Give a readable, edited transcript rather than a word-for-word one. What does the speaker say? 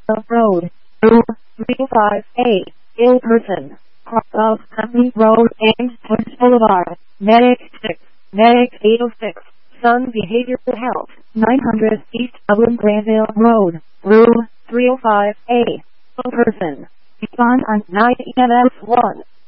Road, Room 305A, in person. Cross of Company Road, Ames Point Boulevard, Medic 6, Medic 806, Sun Behavioral Health, 900 East Upland Granville Road, Room 305A, in person. Respond on 9 EMS 1.